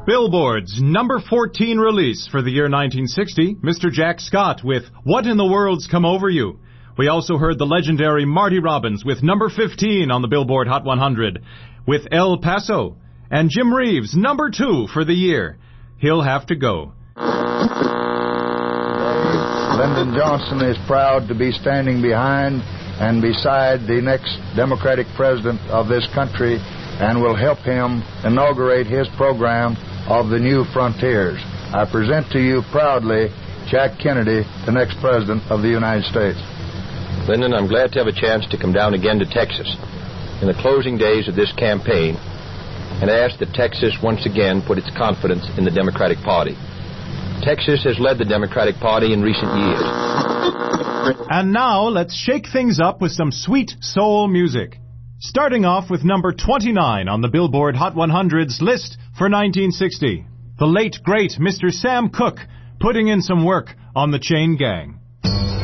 Billboard's number 14 release for the year 1960, Mr. Jack Scott with What in the World's Come Over You? We also heard the legendary Marty Robbins with number 15 on the Billboard Hot 100 with El Paso. And Jim Reeves, number 2 for the year, He'll Have to Go. Lyndon Johnson is proud to be standing behind and beside the next Democratic president of this country and will help him inaugurate his program of the New Frontiers. I present to you proudly Jack Kennedy, the next president of the United States. Lyndon, I'm glad to have a chance to come down again to Texas in the closing days of this campaign and ask that Texas once again put its confidence in the Democratic Party. Texas has led the Democratic Party in recent years. And now let's shake things up with some sweet soul music. Starting off with number 29 on the Billboard Hot 100's list for 1960. The late, great Mr. Sam Cooke putting in some work on the Chain Gang.